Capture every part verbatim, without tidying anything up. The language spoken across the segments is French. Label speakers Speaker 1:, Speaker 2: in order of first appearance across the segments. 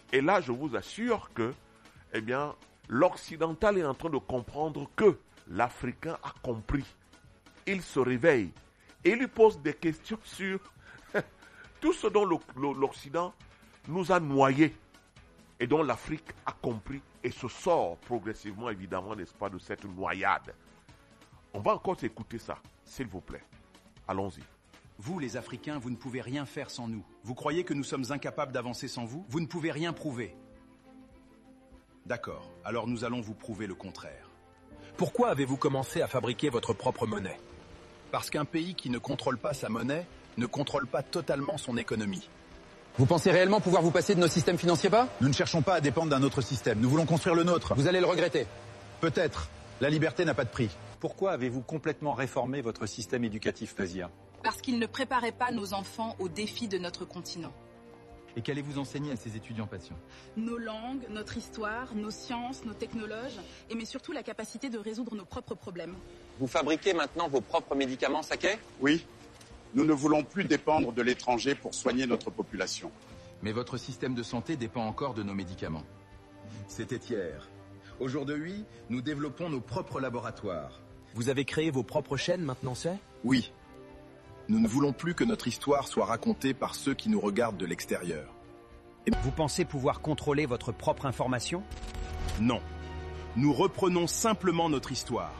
Speaker 1: Et là, je vous assure que, eh bien, l'occidental est en train de comprendre que l'Africain a compris. Il se réveille et il lui pose des questions sur tout ce dont l'Occident nous a noyés et dont l'Afrique a compris et se sort progressivement, évidemment, n'est-ce pas, de cette noyade. On va encore écouter ça, s'il vous plaît. Allons-y.
Speaker 2: Vous, les Africains, vous ne pouvez rien faire sans nous. Vous croyez que nous sommes incapables d'avancer sans vous? Vous ne pouvez rien prouver. D'accord, alors nous allons vous prouver le contraire.
Speaker 3: Pourquoi avez-vous commencé à fabriquer votre propre monnaie?
Speaker 2: Parce qu'un pays qui ne contrôle pas sa monnaie ne contrôle pas totalement son économie.
Speaker 4: Vous pensez réellement pouvoir vous passer de nos systèmes financiers pas?
Speaker 5: Nous ne cherchons pas à dépendre d'un autre système, nous voulons construire le nôtre.
Speaker 4: Vous allez le regretter.
Speaker 5: Peut-être. La liberté n'a pas de prix.
Speaker 6: Pourquoi avez-vous complètement réformé votre système éducatif, Fazia?
Speaker 7: Parce qu'il ne préparait pas nos enfants aux défis de notre continent.
Speaker 6: Et qu'allez-vous enseigner à ces étudiants patients?
Speaker 7: Nos langues, notre histoire, nos sciences, nos technologes, et mais surtout la capacité de résoudre nos propres problèmes.
Speaker 8: Vous fabriquez maintenant vos propres médicaments, Saké?
Speaker 9: Oui. Nous ne voulons plus dépendre de l'étranger pour soigner notre population.
Speaker 2: Mais votre système de santé dépend encore de nos médicaments. C'était hier. Aujourd'hui, nous développons nos propres laboratoires.
Speaker 3: Vous avez créé vos propres chaînes maintenant, c'est?
Speaker 2: Oui. Nous ne voulons plus que notre histoire soit racontée par ceux qui nous regardent de l'extérieur.
Speaker 10: Et vous pensez pouvoir contrôler votre propre information?
Speaker 2: Non. Nous reprenons simplement notre histoire.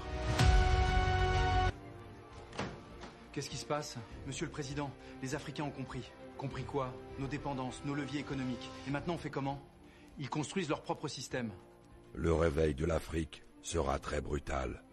Speaker 11: Qu'est-ce qui se passe? Monsieur le Président, les Africains ont compris. Compris quoi? Nos dépendances, nos leviers économiques. Et maintenant, on fait comment? Ils construisent leur propre système.
Speaker 12: Le réveil de l'Afrique sera très brutal.